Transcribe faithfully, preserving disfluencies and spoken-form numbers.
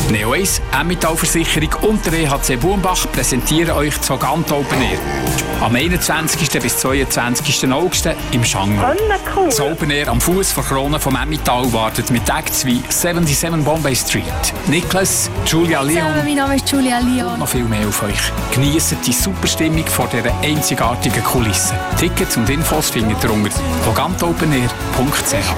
Neo eins, Emmental Versicherung und der E H C Bumbach präsentieren euch das Hogant Open Air. Am einundzwanzigsten bis zweiundzwanzigsten August im Schangnau. Cool. Das Open Air am Fuß der Krone vom Emmental wartet mit Acts wie siebenundsiebzig Bombay Street, Nicholas, Julia Leon Hallo, mein Name ist Julia und Leon. noch viel mehr auf euch. Genießt die super Stimmung vor dieser einzigartigen Kulisse. Tickets und Infos findet ihr unter hogantopenair punkt c h.